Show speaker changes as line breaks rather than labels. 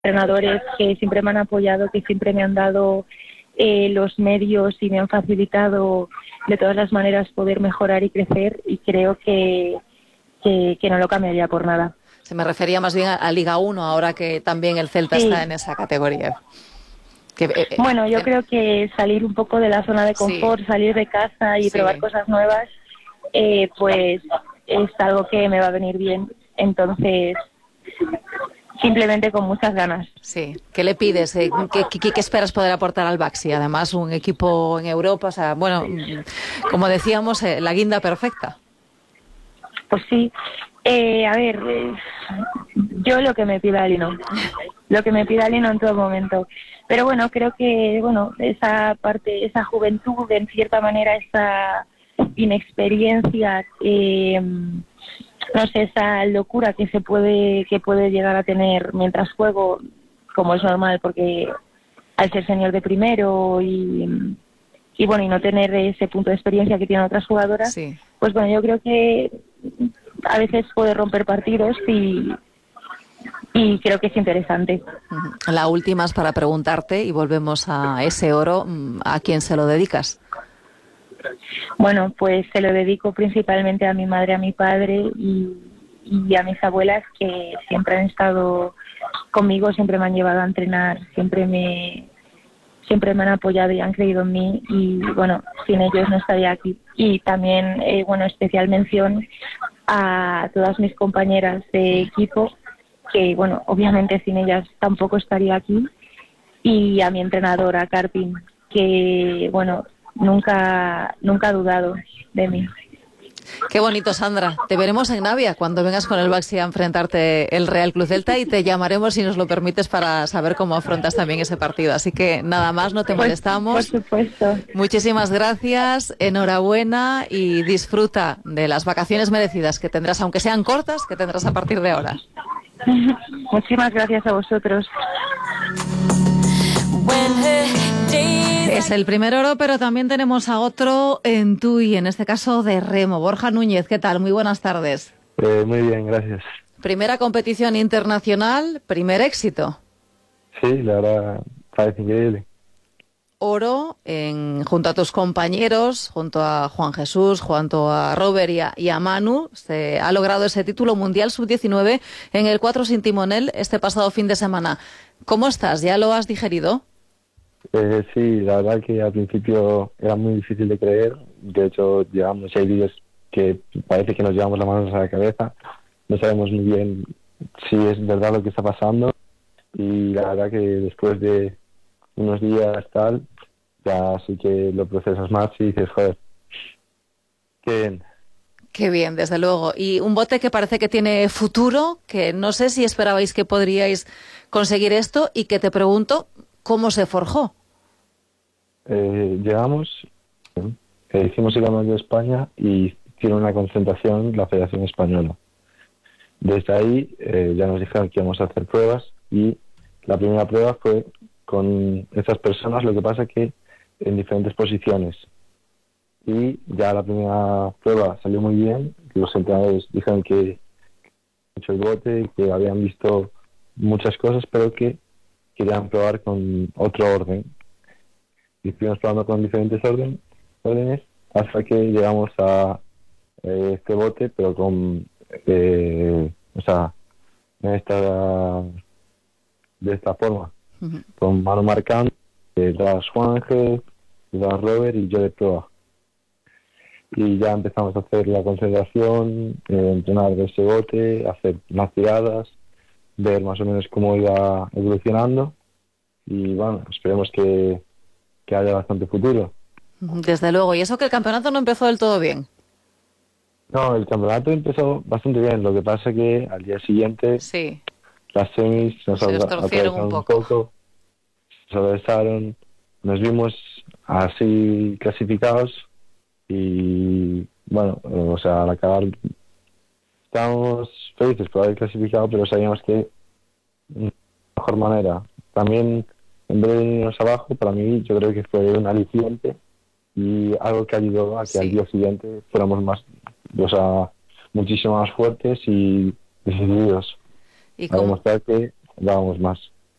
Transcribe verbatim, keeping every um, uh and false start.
entrenadores que siempre me han apoyado, que siempre me han dado eh, los medios y me han facilitado de todas las maneras poder mejorar y crecer, y creo que, que, que no lo cambiaría por nada.
Se me refería más bien a, a Liga uno, ahora que también el Celta sí. está en esa categoría. Que, eh,
bueno, yo
eh,
creo que salir un poco de la zona de confort, sí. salir de casa y sí. probar cosas nuevas, eh, pues es algo que me va a venir bien. Entonces, simplemente con muchas ganas.
Sí. ¿Qué le pides? ¿Qué, qué, qué esperas poder aportar al Baxi? Además, un equipo en Europa, o sea, bueno, como decíamos, eh, la guinda perfecta.
Pues sí. Eh, a ver, eh, yo lo que me pida Lino, lo que me pida Lino en todo momento. Pero bueno, creo que, bueno, esa parte, esa juventud, en cierta manera, esa inexperiencia, eh, no sé, esa locura que se puede, que puede llegar a tener mientras juego, como es normal, porque al ser señor de primero y, y bueno, y no tener ese punto de experiencia que tienen otras jugadoras,
sí.
pues bueno, yo creo que a veces puede romper partidos y, y creo que es interesante.
La última es para preguntarte, y volvemos a ese oro, ¿a quién se lo dedicas?
Bueno, pues se lo dedico principalmente a mi madre, a mi padre y, y a mis abuelas, que siempre han estado conmigo, siempre me han llevado a entrenar, siempre me siempre me han apoyado y han creído en mí, y bueno, sin ellos no estaría aquí. Y también, eh, bueno, especial mención a todas mis compañeras de equipo, que bueno, obviamente sin ellas tampoco estaría aquí, y a mi entrenadora, Carpin, que bueno, nunca nunca ha dudado de mí.
Qué bonito, Sandra. Te veremos en Navia cuando vengas con el Baxi a enfrentarte el Real Club Celta, y te llamaremos, si nos lo permites, para saber cómo afrontas también ese partido. Así que nada más, no te
pues,
molestamos.
Por supuesto.
Muchísimas gracias, enhorabuena y disfruta de las vacaciones merecidas que tendrás, aunque sean cortas, que tendrás a partir de ahora.
Muchísimas gracias a vosotros.
Es el primer oro, pero también tenemos a otro en Tui, en este caso de remo. Borja Núñez, ¿qué tal? Muy buenas tardes.
Eh, muy bien, gracias.
Primera competición internacional, primer éxito.
Sí, la verdad, parece increíble.
Oro en, junto a tus compañeros, junto a Juan Jesús, junto a Robert y a, y a Manu, se ha logrado ese título mundial sub diecinueve en el cuatro sin timonel este pasado fin de semana. ¿Cómo estás? ¿Ya lo has digerido?
Eh, sí, la verdad que al principio era muy difícil de creer. De hecho, llevamos seis días que parece que nos llevamos las manos a la cabeza. No sabemos muy bien si es verdad lo que está pasando. Y la verdad que después de unos días tal, ya sí que lo procesas más y dices, joder, qué bien.
Qué bien, desde luego. Y un bote que parece que tiene futuro, que no sé si esperabais que podríais conseguir esto, y que te pregunto, ¿cómo se forjó?
Eh, llegamos, eh, hicimos el Campeonato de España y hicieron una concentración la Federación Española. Desde ahí eh, ya nos dijeron que íbamos a hacer pruebas, y la primera prueba fue con estas personas, lo que pasa que en diferentes posiciones. Y ya la primera prueba salió muy bien, los entrenadores dijeron que habían hecho el bote, que habían visto muchas cosas, pero que querían probar con otro orden. Y estuvimos probando con diferentes orden, órdenes hasta que llegamos a eh, este bote, pero con, eh, o sea, en esta, de esta forma, uh-huh. Con mano marcando, detrás Juanje, detrás Robert y yo de prueba. Y ya empezamos a hacer la concentración, eh, entrenar de ese bote, hacer más tiradas, ver más o menos cómo iba evolucionando, y bueno, esperemos que, que haya bastante futuro.
Desde luego. ¿Y eso que el campeonato no empezó del todo bien?
No, el campeonato empezó bastante bien, lo que pasa que al día siguiente
sí.
las semis nos
se torcieron un poco.
un poco, se atravesaron, nos vimos así clasificados. Y bueno, o sea, al acabar estábamos felices por haber clasificado, pero sabíamos que de la mejor manera. También, en vez de irnos abajo, para mí yo creo que fue un aliciente y algo que ayudó a que sí. al día siguiente fuéramos más, o sea, muchísimo más fuertes y decididos.
¿Y
a demostrar que dábamos más.